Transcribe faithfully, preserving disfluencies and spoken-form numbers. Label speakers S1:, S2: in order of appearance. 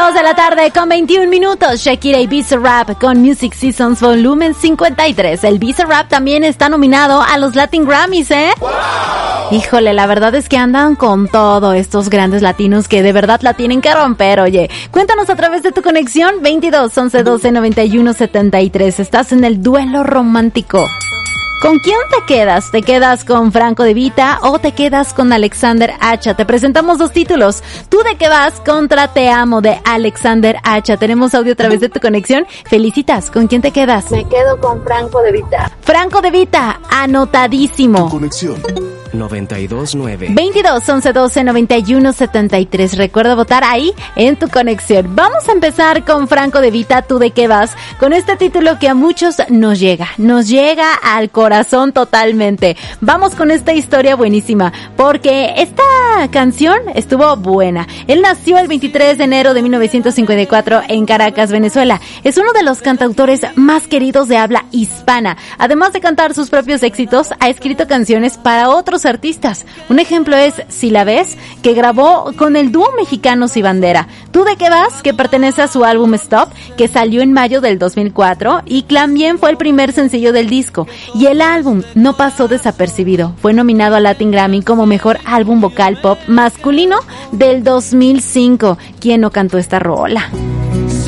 S1: dos de la tarde con veintiún minutos. Shakira y Bizarrap con Music Seasons Volumen cincuenta y tres. El Bizarrap también está nominado a los Latin Grammys, ¿eh? ¡Wow! Híjole, la verdad es que andan con todo estos grandes latinos que de verdad la tienen que romper, oye. Cuéntanos a través de tu conexión veintidós, once, doce, noventa y uno, setenta y tres. Estás en el duelo romántico. ¿Con quién te quedas? ¿Te quedas con Franco De Vita o te quedas con Alexander Hacha? Te presentamos dos títulos. ¿Tú de qué vas? Contra Te Amo de Alexander Hacha. Tenemos audio a través de tu conexión. Felicitas. ¿Con quién te quedas?
S2: Me quedo con Franco De Vita.
S1: Franco De Vita, anotadísimo.
S3: Tu conexión. noventa y dos nueve.
S1: veintidós, once, doce, noventa y uno, setenta y tres. Recuerda votar ahí en tu conexión. Vamos a empezar con Franco De Vita. ¿Tú de qué vas? Con este título que a muchos nos llega. Nos llega al corazón totalmente. Vamos con esta historia buenísima, porque esta canción estuvo buena. Él nació el veintitrés de enero de mil novecientos cincuenta y cuatro en Caracas, Venezuela. Es uno de los cantautores más queridos de habla hispana. Además de cantar sus propios éxitos, ha escrito canciones para otros artistas. Un ejemplo es Si la ves, que grabó con el dúo mexicano Si Bandera. ¿Tú de qué vas? Que pertenece a su álbum Stop, que salió en mayo del dos mil cuatro y también fue el primer sencillo del disco. Y el álbum no pasó desapercibido. Fue nominado a Latin Grammy como mejor álbum vocal pop masculino del dos mil cinco. ¿Quién no cantó esta rola?